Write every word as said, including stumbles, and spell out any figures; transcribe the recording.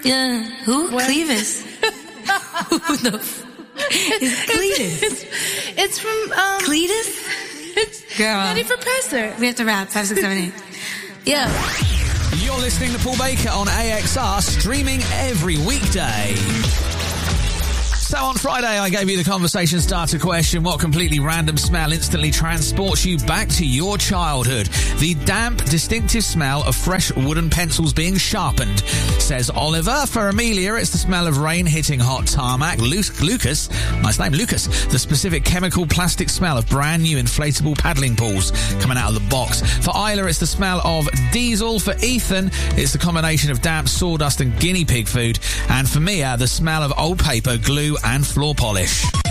Yeah. Who? What? Clevis. Who the f- is Cletus? It's, it's from, um... Cletus? It's Girl. Nutty Professor. We have to wrap. Five, six, seven, eight. Yeah. You're listening to Paul Baker on A X R, streaming every weekday. So on Friday, I gave you the conversation starter question: what completely random smell instantly transports you back to your childhood? The damp, distinctive smell of fresh wooden pencils being sharpened, says Oliver. For Amelia, it's the smell of rain hitting hot tarmac. Lu- Lucas, nice name, Lucas, the specific chemical plastic smell of brand new inflatable paddling pools coming out of the box. For Isla, it's the smell of diesel. For Ethan, it's the combination of damp sawdust and guinea pig food. And for Mia, the smell of old paper, glue and floor polish.